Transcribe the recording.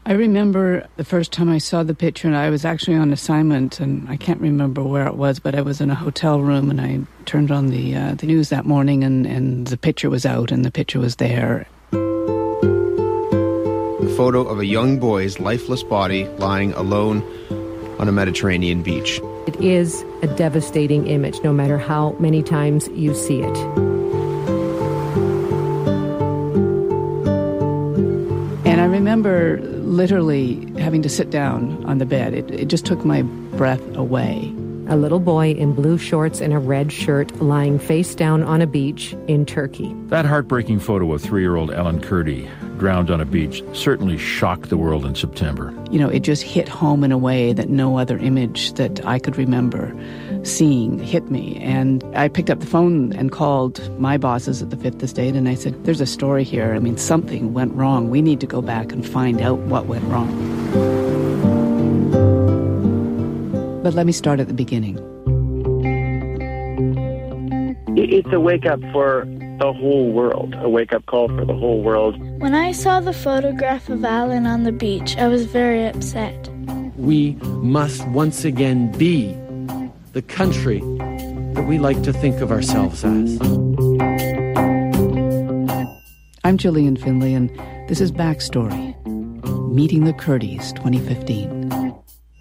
I remember the first time I saw the picture, and I was actually on assignment, and I can't remember where it was, but I was in a hotel room, and I turned on the news that morning, and the picture was out, and the picture was there. A photo of a young boy's lifeless body lying alone on a Mediterranean beach. It is a devastating image, no matter how many times you see it. And I remember literally having to sit down on the bed. It just took my breath away. A little boy in blue shorts and a red shirt lying face down on a beach in Turkey. That heartbreaking photo of 3-year-old Ellen Kurdi drowned on a beach certainly shocked the world in September. You know, it just hit home in a way that no other image that I could remember seeing hit me. And I picked up the phone and called my bosses at the Fifth Estate, and I said, there's a story here. I mean, something went wrong. We need to go back and find out what went wrong. But let me start at the beginning. It's a wake-up for the whole world, a wake-up call for the whole world. When I saw the photograph of Alan on the beach, I was very upset. We must once again be the country that we like to think of ourselves as. I'm Gillian Finley, and this is Backstory, Meeting the Kurdis 2015.